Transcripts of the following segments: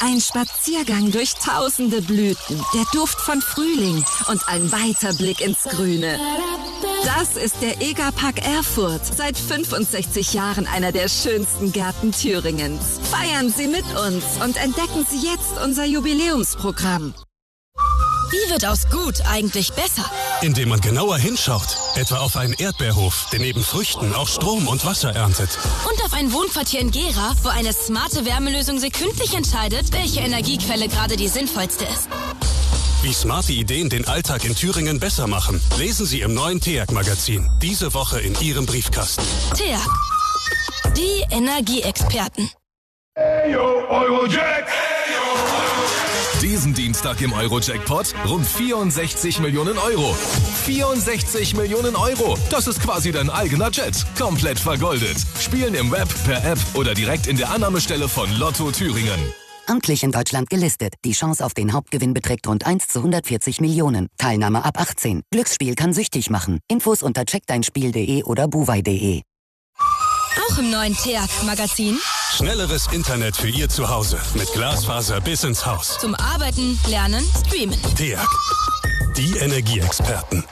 Ein Spaziergang durch tausende Blüten, der Duft von Frühling und ein weiter Blick ins Grüne. Das ist der EGA-Park Erfurt. Seit 65 Jahren einer der schönsten Gärten Thüringens. Feiern Sie mit uns und entdecken Sie jetzt unser Jubiläumsprogramm. Wie wird aus gut eigentlich besser? Indem man genauer hinschaut. Etwa auf einen Erdbeerhof, der neben Früchten auch Strom und Wasser erntet. Und auf ein Wohnquartier in Gera, wo eine smarte Wärmelösung sekündlich entscheidet, welche Energiequelle gerade die sinnvollste ist. Wie smarte Ideen den Alltag in Thüringen besser machen, lesen Sie im neuen TEAG-Magazin. Diese Woche in Ihrem Briefkasten. TEAG. Die Energieexperten. Hey yo, Eurojack! Diesen Dienstag im Euro-Jackpot rund 64 Millionen Euro. 64 Millionen Euro. Das ist quasi dein eigener Jet. Komplett vergoldet. Spielen im Web, per App oder direkt in der Annahmestelle von Lotto Thüringen. Amtlich in Deutschland gelistet. Die Chance auf den Hauptgewinn beträgt rund 1 zu 140 Millionen. Teilnahme ab 18. Glücksspiel kann süchtig machen. Infos unter checkdeinspiel.de oder buwei.de. Auch im neuen TEAG-Magazin. Schnelleres Internet für Ihr Zuhause. Mit Glasfaser bis ins Haus. Zum Arbeiten, Lernen, Streamen. TEAG. Die Energieexperten.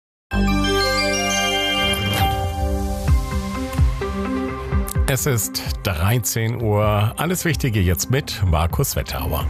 Es ist 13 Uhr. Alles Wichtige jetzt mit Markus Wetterauer.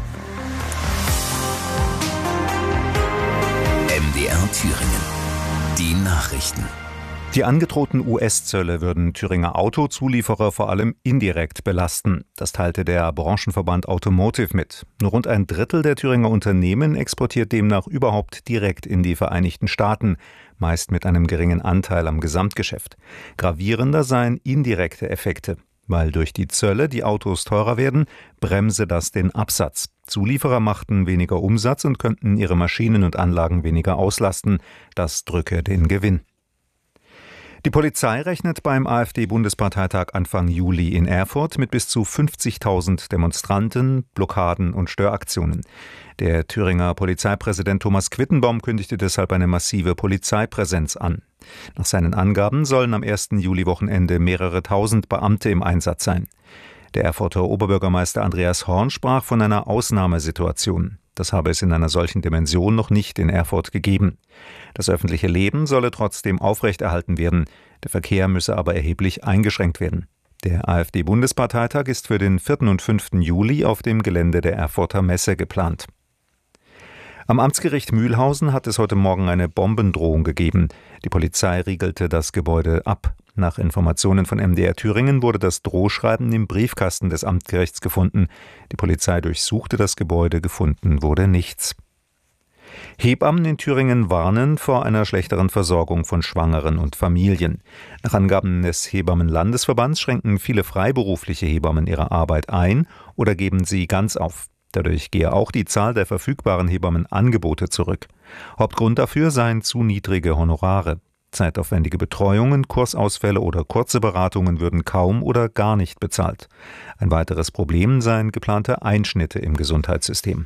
MDR Thüringen. Die Nachrichten. Die angedrohten US-Zölle würden Thüringer Autozulieferer vor allem indirekt belasten. Das teilte der Branchenverband Automotive mit. Nur rund ein Drittel der Thüringer Unternehmen exportiert demnach überhaupt direkt in die Vereinigten Staaten, meist mit einem geringen Anteil am Gesamtgeschäft. Gravierender seien indirekte Effekte. Weil durch die Zölle die Autos teurer werden, bremse das den Absatz. Zulieferer machten weniger Umsatz und könnten ihre Maschinen und Anlagen weniger auslasten. Das drücke den Gewinn. Die Polizei rechnet beim AfD-Bundesparteitag Anfang Juli in Erfurt mit bis zu 50.000 Demonstranten, Blockaden und Störaktionen. Der Thüringer Polizeipräsident Thomas Quittenbaum kündigte deshalb eine massive Polizeipräsenz an. Nach seinen Angaben sollen am 1. Juli-Wochenende mehrere tausend Beamte im Einsatz sein. Der Erfurter Oberbürgermeister Andreas Horn sprach von einer Ausnahmesituation. Das habe es in einer solchen Dimension noch nicht in Erfurt gegeben. Das öffentliche Leben solle trotzdem aufrechterhalten werden. Der Verkehr müsse aber erheblich eingeschränkt werden. Der AfD-Bundesparteitag ist für den 4. und 5. Juli auf dem Gelände der Erfurter Messe geplant. Am Amtsgericht Mühlhausen hat es heute Morgen eine Bombendrohung gegeben. Die Polizei riegelte das Gebäude ab. Nach Informationen von MDR Thüringen wurde das Drohschreiben im Briefkasten des Amtsgerichts gefunden. Die Polizei durchsuchte das Gebäude, gefunden wurde nichts. Hebammen in Thüringen warnen vor einer schlechteren Versorgung von Schwangeren und Familien. Nach Angaben des Hebammenlandesverbands schränken viele freiberufliche Hebammen ihre Arbeit ein oder geben sie ganz auf. Dadurch gehe auch die Zahl der verfügbaren Hebammenangebote zurück. Hauptgrund dafür seien zu niedrige Honorare. Zeitaufwendige Betreuungen, Kursausfälle oder kurze Beratungen würden kaum oder gar nicht bezahlt. Ein weiteres Problem seien geplante Einschnitte im Gesundheitssystem.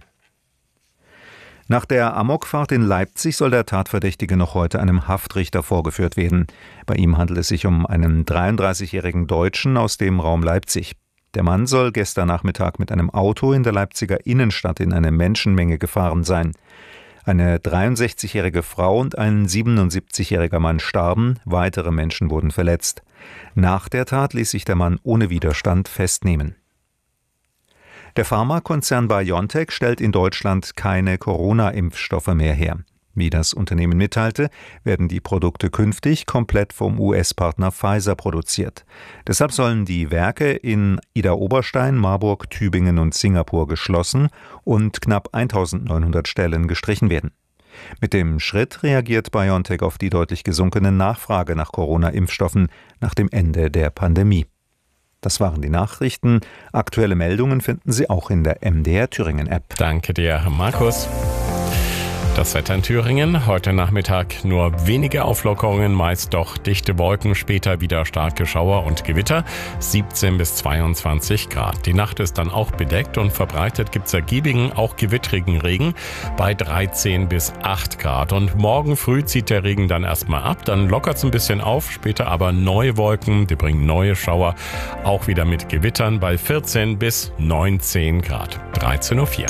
Nach der Amokfahrt in Leipzig soll der Tatverdächtige noch heute einem Haftrichter vorgeführt werden. Bei ihm handelt es sich um einen 33-jährigen Deutschen aus dem Raum Leipzig. Der Mann soll gestern Nachmittag mit einem Auto in der Leipziger Innenstadt in eine Menschenmenge gefahren sein. Eine 63-jährige Frau und ein 77-jähriger Mann starben, weitere Menschen wurden verletzt. Nach der Tat ließ sich der Mann ohne Widerstand festnehmen. Der Pharmakonzern BioNTech stellt in Deutschland keine Corona-Impfstoffe mehr her. Wie das Unternehmen mitteilte, werden die Produkte künftig komplett vom US-Partner Pfizer produziert. Deshalb sollen die Werke in Idar-Oberstein, Marburg, Tübingen und Singapur geschlossen und knapp 1.900 Stellen gestrichen werden. Mit dem Schritt reagiert BioNTech auf die deutlich gesunkene Nachfrage nach Corona-Impfstoffen nach dem Ende der Pandemie. Das waren die Nachrichten. Aktuelle Meldungen finden Sie auch in der MDR Thüringen App. Danke dir, Markus. Das Wetter in Thüringen, heute Nachmittag nur wenige Auflockerungen, meist doch dichte Wolken, später wieder starke Schauer und Gewitter, 17 bis 22 Grad. Die Nacht ist dann auch bedeckt und verbreitet gibt's ergiebigen, auch gewittrigen Regen bei 13 bis 8 Grad. Und morgen früh zieht der Regen dann erstmal ab, dann lockert's ein bisschen auf, später aber neue Wolken, die bringen neue Schauer, auch wieder mit Gewittern bei 14 bis 19 Grad. 13:04 Uhr.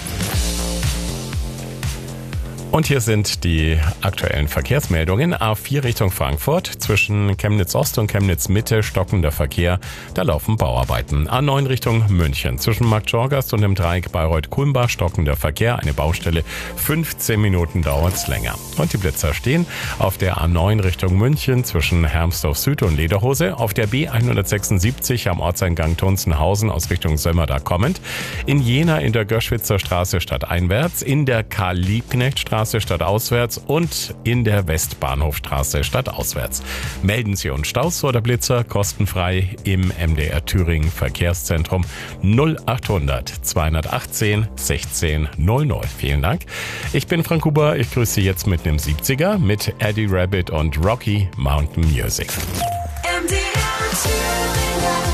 Und hier sind die aktuellen Verkehrsmeldungen. A4 Richtung Frankfurt, zwischen Chemnitz Ost und Chemnitz Mitte stockender Verkehr, da laufen Bauarbeiten. A9 Richtung München, zwischen Markt Jorgast und dem Dreieck Bayreuth-Kulmbach stockender Verkehr, eine Baustelle, 15 Minuten dauert's länger. Und die Blitzer stehen auf der A9 Richtung München, zwischen Hermsdorf Süd und Lederhose, auf der B176 am Ortseingang Tunzenhausen aus Richtung Sömmerda kommend, in Jena in der Göschwitzer Straße stadteinwärts, in der Karl-Liebknecht-Straße stadtauswärts und in der Westbahnhofstraße stadtauswärts. Melden Sie uns Staus oder Blitzer kostenfrei im MDR Thüringen Verkehrszentrum 0800 218 16 00. Vielen Dank. Ich bin Frank Huber. Ich grüße Sie jetzt mit einem 70er mit Eddie Rabbit und Rocky Mountain Music.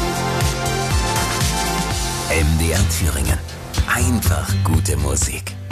MDR Thüringen. Einfach gute Musik.